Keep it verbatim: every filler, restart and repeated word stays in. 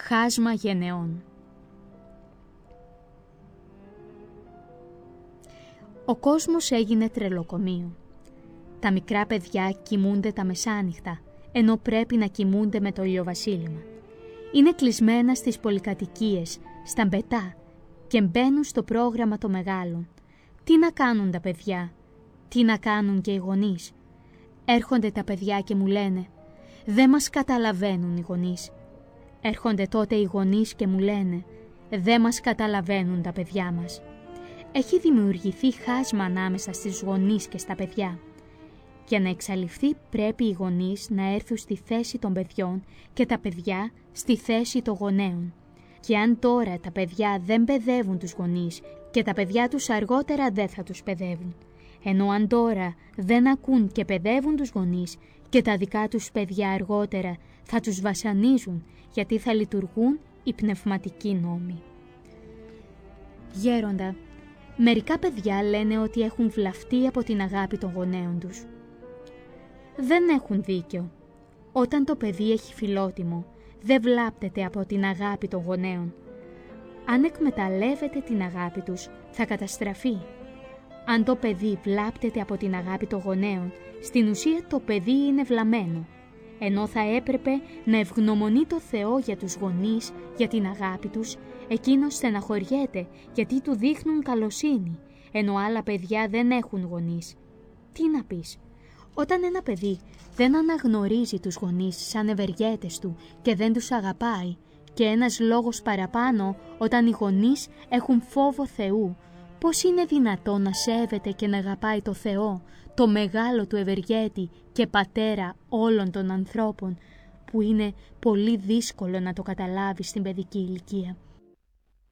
Χάσμα γενεών. Ο κόσμος έγινε τρελοκομείο. Τα μικρά παιδιά κοιμούνται τα μεσάνυχτα, ενώ πρέπει να κοιμούνται με το ηλιοβασίλεμα. Είναι κλεισμένα στις πολυκατοικίες, στα μπετά και μπαίνουν στο πρόγραμμα των μεγάλων. Τι να κάνουν τα παιδιά, τι να κάνουν και οι γονείς. Έρχονται τα παιδιά και μου λένε, δεν μας καταλαβαίνουν οι γονείς. Έρχονται τότε οι γονείς και μου λένε, δεν μας καταλαβαίνουν τα παιδιά μας. Έχει δημιουργηθεί χάσμα ανάμεσα στις γονείς και στα παιδιά. Για να εξαλειφθεί πρέπει οι γονείς να έρθουν στη θέση των παιδιών και τα παιδιά στη θέση των γονέων. Και αν τώρα τα παιδιά δεν παιδεύουν τους γονείς και τα παιδιά τους αργότερα δεν θα τους παιδεύουν. Ενώ αν τώρα δεν ακούν και παιδεύουν τους γονείς και τα δικά τους παιδιά αργότερα θα τους βασανίζουν γιατί θα λειτουργούν οι πνευματικοί νόμοι. Γέροντα, μερικά παιδιά λένε ότι έχουν βλαφτεί από την αγάπη των γονέων τους. Δεν έχουν δίκιο. Όταν το παιδί έχει φιλότιμο, δεν βλάπτεται από την αγάπη των γονέων. Αν εκμεταλλεύεται την αγάπη τους, θα καταστραφεί. Αν το παιδί βλάπτεται από την αγάπη των γονέων, στην ουσία το παιδί είναι βλαμμένο, ενώ θα έπρεπε να ευγνωμονεί το Θεό για τους γονείς, για την αγάπη τους. Εκείνος στεναχωριέται γιατί του δείχνουν καλοσύνη, ενώ άλλα παιδιά δεν έχουν γονείς. Τι να πεις? Όταν ένα παιδί δεν αναγνωρίζει τους γονείς σαν ευεργέτες του και δεν τους αγαπάει, και ένας λόγος παραπάνω όταν οι γονείς έχουν φόβο Θεού, πώς είναι δυνατόν να σέβεται και να αγαπάει το Θεό, το μεγάλο του ευεργέτη και πατέρα όλων των ανθρώπων, που είναι πολύ δύσκολο να το καταλάβει στην παιδική ηλικία.